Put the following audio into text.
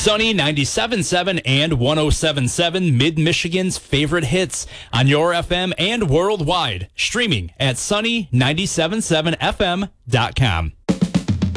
Sunny 97.7 and 107.7, Mid-Michigan's favorite hits on your FM and worldwide. Streaming at sunny977fm.com.